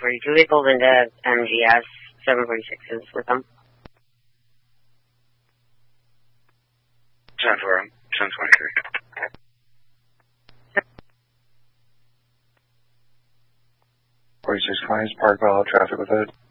742. They pulled into MGS 746s with them. 10-4, 1023. 46 clients, Park Valley, traffic with it.